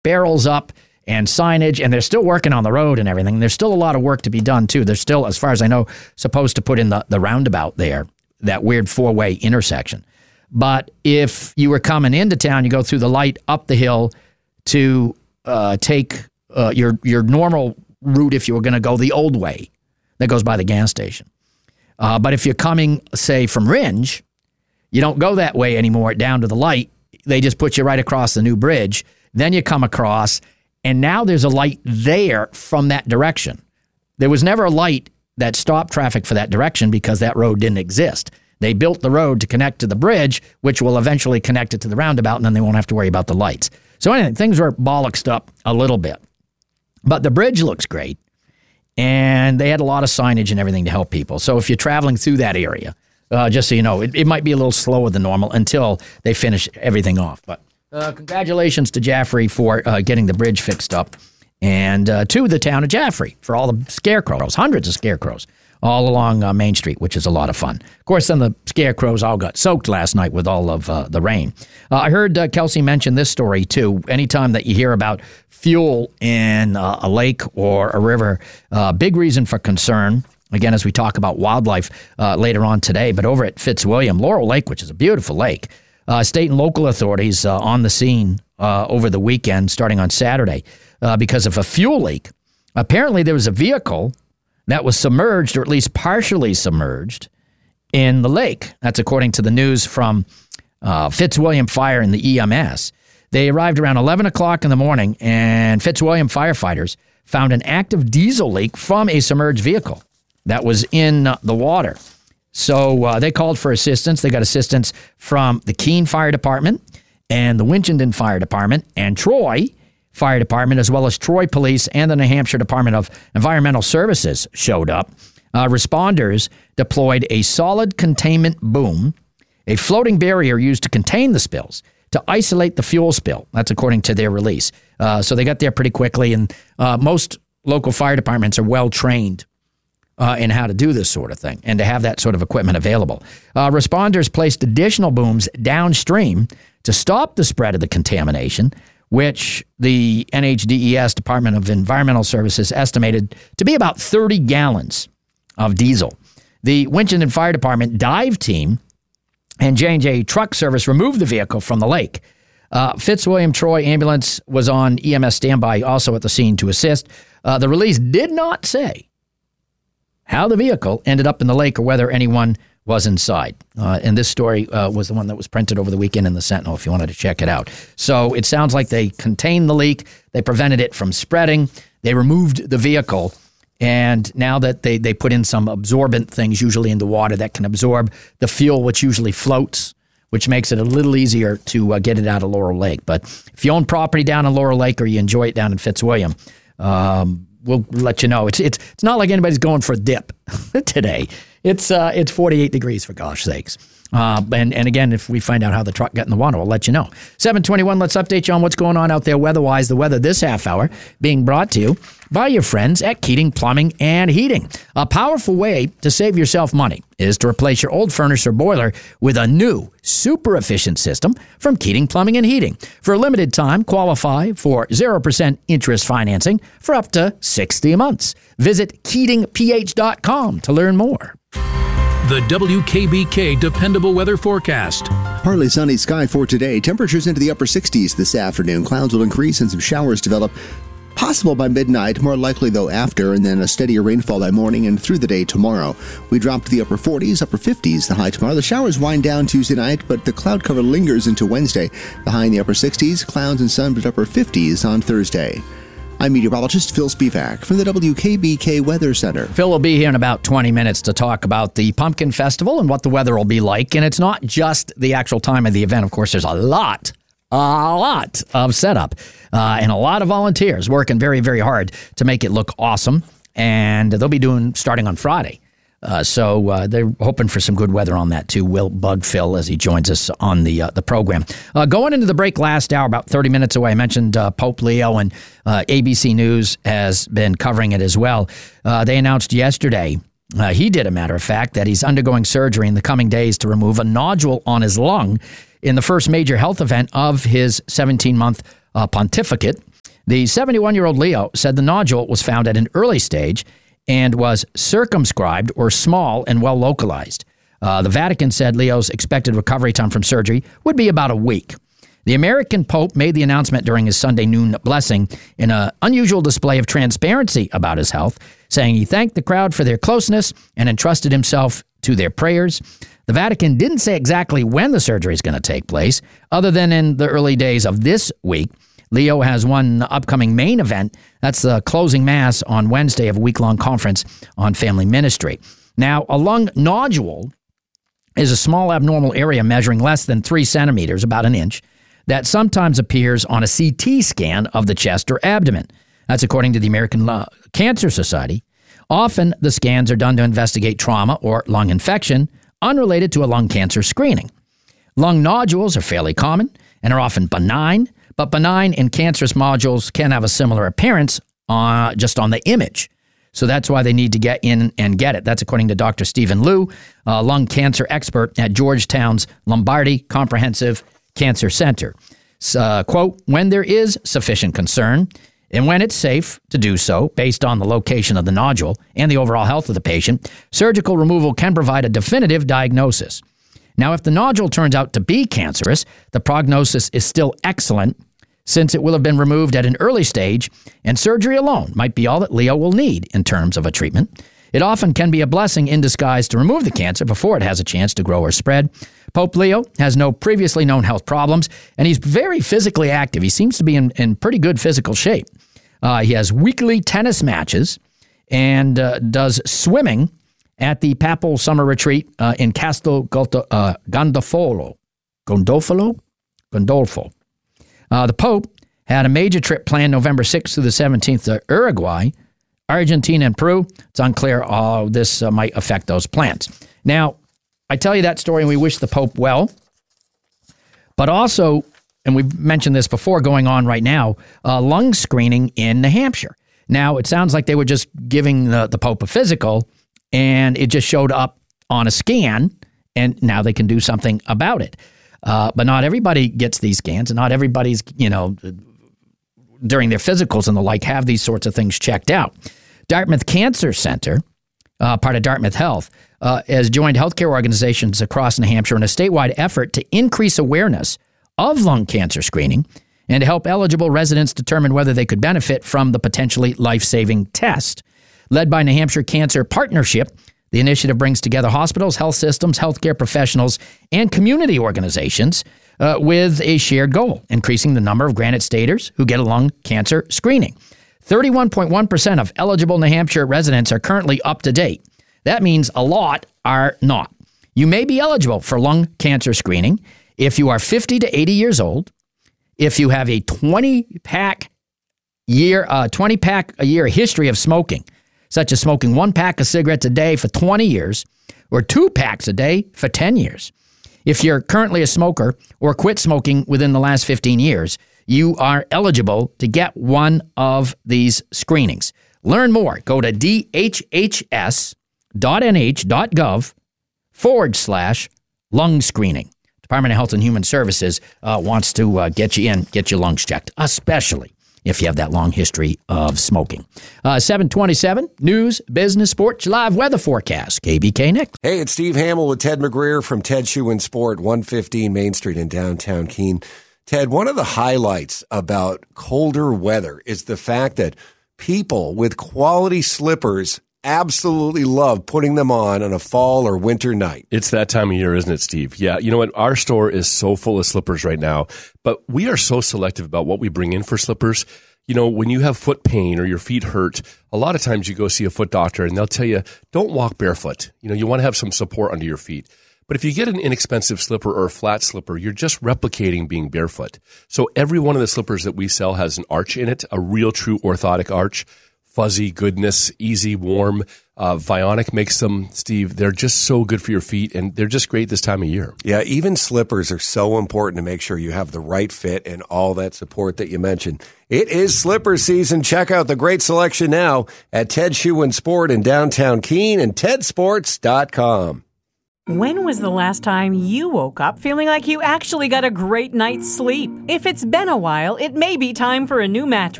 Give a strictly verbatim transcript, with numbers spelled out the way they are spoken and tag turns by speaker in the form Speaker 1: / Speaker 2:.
Speaker 1: barrels up and signage, and they're still working on the road and everything. There's still a lot of work to be done, too. They're still, as far as I know, supposed to put in the, the roundabout there, that weird four-way intersection. But if you were coming into town, you go through the light up the hill to uh, take uh, your your normal route if you were going to go the old way that goes by the gas station. Uh, but if you're coming, say, from Ringe, you don't go that way anymore down to the light. They just put you right across the new bridge. Then you come across, and now there's a light there from that direction. There was never a light that stopped traffic for that direction because that road didn't exist. They built the road to connect to the bridge, which will eventually connect it to the roundabout, and then they won't have to worry about the lights. So anyway, things were bollocksed up a little bit. But the bridge looks great, and they had a lot of signage and everything to help people. So if you're traveling through that area, uh, just so you know, it, it might be a little slower than normal until they finish everything off. But uh, congratulations to Jaffrey for uh, getting the bridge fixed up, and uh, to the town of Jaffrey for all the scarecrows, hundreds of scarecrows, all along uh, Main Street, which is a lot of fun. Of course, then the scarecrows all got soaked last night with all of uh, the rain. Uh, I heard uh, Kelsey mention this story, too. Anytime that you hear about fuel in uh, a lake or a river, uh, big reason for concern, again, as we talk about wildlife uh, later on today, but over at Fitzwilliam, Laurel Lake, which is a beautiful lake, uh, state and local authorities uh, on the scene uh, over the weekend, starting on Saturday, uh, because of a fuel leak. Apparently, there was a vehicle that was submerged, or at least partially submerged, in the lake. That's according to the news from uh, Fitzwilliam Fire and the E M S. They arrived around eleven o'clock in the morning, and Fitzwilliam firefighters found an active diesel leak from a submerged vehicle that was in uh, the water. So uh, they called for assistance. They got assistance from the Keene Fire Department and the Winchendon Fire Department and Troy Fire Department, as well as Troy Police and the New Hampshire Department of Environmental Services showed up. Uh, responders deployed a solid containment boom, a floating barrier used to contain the spills, to isolate the fuel spill. That's according to their release. Uh, so they got there pretty quickly, and uh, most local fire departments are well-trained uh, in how to do this sort of thing and to have that sort of equipment available. Uh, responders placed additional booms downstream to stop the spread of the contamination, which the N H D E S, Department of Environmental Services, estimated to be about thirty gallons of diesel. The Winchendon Fire Department dive team and J and J Truck Service removed the vehicle from the lake. Uh, Fitzwilliam Troy Ambulance was on E M S standby also at the scene to assist. Uh, the release did not say how the vehicle ended up in the lake or whether anyone was inside. Uh, and this story uh, was the one that was printed over the weekend in the Sentinel, if you wanted to check it out. So it sounds like they contained the leak. They prevented it from spreading. They removed the vehicle. And now that they, they put in some absorbent things, usually in the water, that can absorb the fuel, which usually floats, which makes it a little easier to uh, get it out of Laurel Lake. But if you own property down in Laurel Lake or you enjoy it down in Fitzwilliam, um, we'll let you know. It's it's it's not like anybody's going for a dip today. It's uh, it's forty-eight degrees, for gosh sakes. Uh, and, and again, if we find out how the truck got in the water, we'll let you know. seven twenty-one, let's update you on what's going on out there weather-wise. The weather this half hour being brought to you by your friends at Keating Plumbing and Heating. A powerful way to save yourself money is to replace your old furnace or boiler with a new, super efficient system from Keating Plumbing and Heating. For a limited time, qualify for zero percent interest financing for up to sixty months. Visit keating p h dot com to learn more.
Speaker 2: The W K B K Dependable Weather Forecast.
Speaker 3: Partly sunny sky for today. Temperatures into the upper sixties this afternoon. Clouds will increase and some showers develop. Possible by midnight, more likely though after, and then a steadier rainfall by morning and through the day tomorrow. We drop to the upper forties, upper fifties the high tomorrow. The showers wind down Tuesday night, but the cloud cover lingers into Wednesday. The high in the upper sixties, clouds and sun, but upper fifties on Thursday. I'm meteorologist Phil Spivak from the W K B K Weather Center.
Speaker 1: Phil will be here in about twenty minutes to talk about the Pumpkin Festival and what the weather will be like. And it's not just the actual time of the event. Of course, there's a lot, a lot of setup uh, and a lot of volunteers working very, very hard to make it look awesome. And they'll be doing starting on Friday. Uh, so uh, they're hoping for some good weather on that, too. We'll bug Phil as he joins us on the uh, the program. Uh, going into the break last hour, about thirty minutes away, I mentioned uh, Pope Leo, and uh, A B C News has been covering it as well. Uh, they announced yesterday, uh, he did, a matter of fact, that he's undergoing surgery in the coming days to remove a nodule on his lung in the first major health event of his seventeen-month uh, pontificate. The seventy-one-year-old Leo said the nodule was found at an early stage and was circumscribed or small and well localized. Uh, the Vatican said Leo's expected recovery time from surgery would be about a week. The American Pope made the announcement during his Sunday noon blessing in an unusual display of transparency about his health, saying he thanked the crowd for their closeness and entrusted himself to their prayers. The Vatican didn't say exactly when the surgery is going to take place, other than in the early days of this week. Leo has one upcoming main event. That's the closing mass on Wednesday of a week-long conference on family ministry. Now, a lung nodule is a small abnormal area measuring less than three centimeters, about an inch, that sometimes appears on a C T scan of the chest or abdomen. That's according to the American Cancer Society. Often, the scans are done to investigate trauma or lung infection unrelated to a lung cancer screening. Lung nodules are fairly common and are often benign, but benign and cancerous nodules can have a similar appearance uh, just on the image. So that's why they need to get in and get it. That's according to Doctor Stephen Liu, a lung cancer expert at Georgetown's Lombardi Comprehensive Cancer Center. Uh, quote, when there is sufficient concern and when it's safe to do so based on the location of the nodule and the overall health of the patient, surgical removal can provide a definitive diagnosis. Now, if the nodule turns out to be cancerous, the prognosis is still excellent since it will have been removed at an early stage, and surgery alone might be all that Leo will need in terms of a treatment. It often can be a blessing in disguise to remove the cancer before it has a chance to grow or spread. Pope Leo has no previously known health problems, and he's very physically active. He seems to be in, in pretty good physical shape. Uh, he has weekly tennis matches and uh, does swimming at the Papal Summer Retreat uh, in Castel uh, Gandolfo. Gandolfo? Gandolfo. Uh, the Pope had a major trip planned November sixth through the seventeenth to Uruguay, Argentina, and Peru. It's unclear how this uh, might affect those plans. Now, I tell you that story, and we wish the Pope well. But also, and we've mentioned this before, going on right now, uh, lung screening in New Hampshire. Now, it sounds like they were just giving the, the Pope a physical, and it just showed up on a scan, and now they can do something about it. Uh, but not everybody gets these scans, and not everybody's, you know, during their physicals and the like, have these sorts of things checked out. Dartmouth Cancer Center, uh, part of Dartmouth Health, uh, has joined healthcare organizations across New Hampshire in a statewide effort to increase awareness of lung cancer screening and to help eligible residents determine whether they could benefit from the potentially life-saving test. Led by New Hampshire Cancer Partnership, the initiative brings together hospitals, health systems, healthcare professionals, and community organizations uh, with a shared goal, increasing the number of Granite Staters who get a lung cancer screening. thirty-one point one percent of eligible New Hampshire residents are currently up to date. That means a lot are not. You may be eligible for lung cancer screening if you are fifty to eighty years old, if you have a twenty-pack year, uh, twenty-pack a year history of smoking, such as smoking one pack of cigarettes a day for twenty years or two packs a day for ten years. If you're currently a smoker or quit smoking within the last fifteen years, you are eligible to get one of these screenings. Learn more. Go to dhs.nh.gov forward slash lung screening. Department of Health and Human Services uh, wants to uh, get you in, get your lungs checked, especially if you have that long history of smoking. Uh, seven twenty-seven, news, business, sports, live weather forecast. K B K next.
Speaker 4: Hey, it's Steve Hamill with Ted McGreer from Ted Shoe and Sport, one fifteen Main Street in downtown Keene. Ted, one of the highlights about colder weather is the fact that people with quality slippers absolutely love putting them on on a fall or winter night.
Speaker 5: It's that time of year, isn't it, Steve? Yeah, you know what? Our store is so full of slippers right now, but we are so selective about what we bring in for slippers. You know, when you have foot pain or your feet hurt, a lot of times you go see a foot doctor and they'll tell you, don't walk barefoot. You know, you want to have some support under your feet. But if you get an inexpensive slipper or a flat slipper, you're just replicating being barefoot. So every one of the slippers that we sell has an arch in it, a real true orthotic arch. Fuzzy goodness, easy, warm. Uh, Vionic makes them, Steve. They're just so good for your feet, and they're just great this time of year.
Speaker 4: Yeah, even slippers are so important to make sure you have the right fit and all that support that you mentioned. It is slipper season. Check out the great selection now at Ted Shoe and Sport in downtown Keene and ted sports dot com.
Speaker 6: When was the last time you woke up feeling like you actually got a great night's sleep? If it's been a while, it may be time for a new mattress.